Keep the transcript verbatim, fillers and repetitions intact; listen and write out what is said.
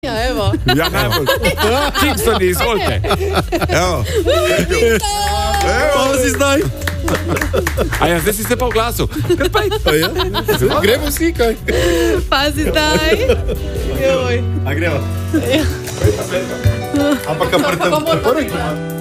Ja, evo. Ja, najbolj. Kingston, izvolite. Evo. Evo si zdaj. A ja, zdaj si se pa v glasu. Pa ja. Gremo vsi, kaj? Pazi zdaj. Joj. A gremo. Ja. Ampak kar prvi.